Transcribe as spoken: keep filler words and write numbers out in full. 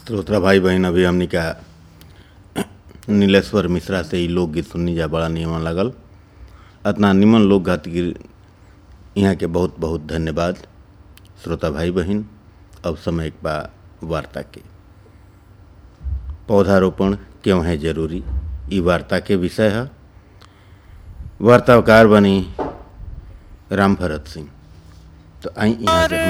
श्रोता भाई बहन, अभी हमनी का नीलेश्वर मिश्रा से ही लोकगीत सुननी जा, बड़ा निमन लगल। इतना निमन लोक गात यहाँ के बहुत बहुत धन्यवाद श्रोता भाई बहन। अब समय बा वार्ता के। पौधारोपण क्यों है जरूरी, ई वार्ता के विषय है। वार्ताकार बनी राम भरत सिंह। तो आई यहाँ से